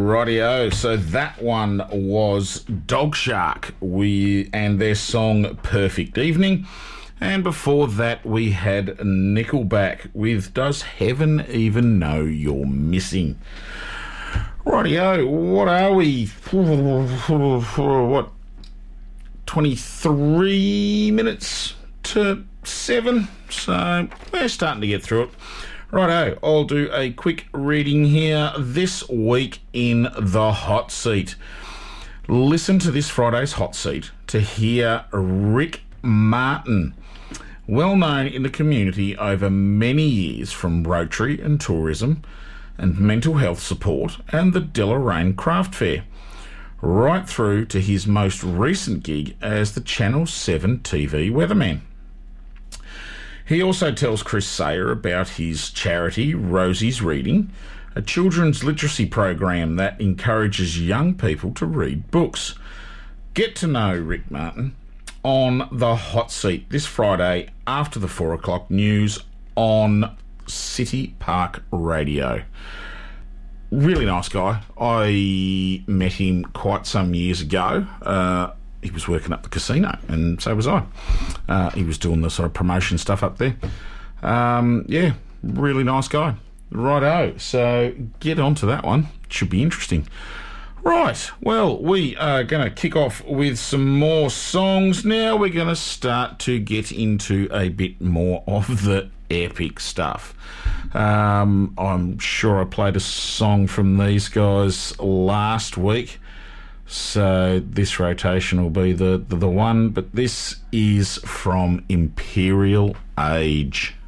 Rightio, so that one was Dog Shark and their song Perfect Evening. And before that we had Nickelback with Does Heaven Even Know You're Missing? Rightio, what are we? What? 23 minutes to 7, so we're starting to get through it. Righto, I'll do a quick reading here. This week in the hot seat. Listen to this Friday's hot seat to hear Rick Martin, well known in the community over many years from Rotary and tourism and mental health support and the Deloraine Craft Fair, right through to his most recent gig as the Channel 7 TV weatherman. He also tells Chris Sayer about his charity, Rosie's Reading, a children's literacy program that encourages young people to read books. Get to know Rick Martin on the hot seat this Friday after the 4 o'clock news on City Park Radio. Really nice guy. I met him quite some years ago. He was working up the casino, and so was I. He was doing the sort of promotion stuff up there. Yeah, really nice guy. Righto, so get on to that one. Should be interesting. Right, well, we are going to kick off with some more songs now. We're going to start to get into a bit more of the epic stuff. I'm sure I played a song from these guys last week, so this rotation will be the one, but this is from Imperial Age.